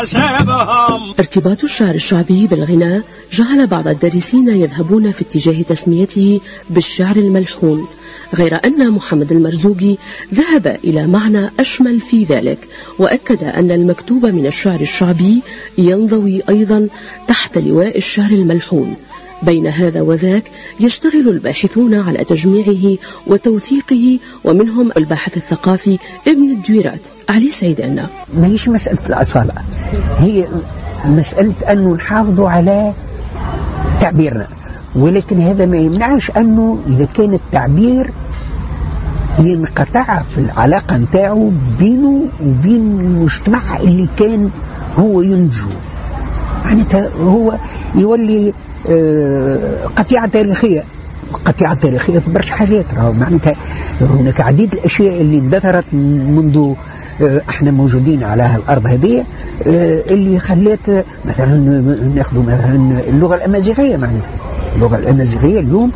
ارتباط الشعر الشعبي بالغناء جعل بعض الدارسين يذهبون في اتجاه تسميته بالشعر الملحون، غير أن محمد المرزوقي ذهب إلى معنى أشمل في ذلك، وأكد أن المكتوب من الشعر الشعبي ينضوي أيضا تحت لواء الشعر الملحون. بين هذا وذاك يشتغل الباحثون على تجميعه وتوثيقه، ومنهم الباحث الثقافي ابن الدويرات علي سعيد عنا. ما هيش مسألة الأصالة، هي مسألة أنه نحافظوا على تعبيرنا، ولكن هذا ما يمنعش أنه إذا كان التعبير ينقطع في العلاقة نتاعه بينه وبين المجتمع اللي كان هو ينجو، معناتها هو يولي قطيعة تاريخية. قطيعة تاريخية في برشا حاجات، معناتها هناك عديد الأشياء اللي اندثرت منذ احنا موجودين على الأرض هذه، اللي خلت مثلا ناخذ مثلا اللغة الأمازيغية. معناتها اللغة الأمازيغية اليوم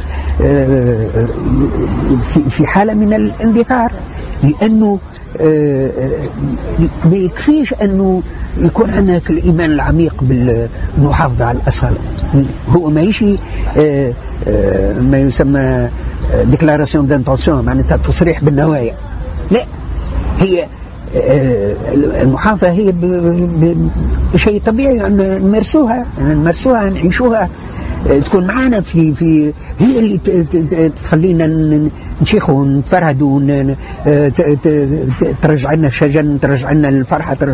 في حالة من الاندثار، لأنه ما يكفيش أنه يكون عندنا الإيمان العميق بالمحافظة على الأصالة. هو ما يشي ما يسمى ديكلاراسيون دانتونسيون، معناتها تصريح بالنوايا، لا، هي المحافظة هي شيء طبيعي أن نمارسوها نعيشوها، تكون معنا في هي اللي تخلينا نشيخ ونتفرهد، ترجع لنا الشجن، ترجع لنا الفرحة.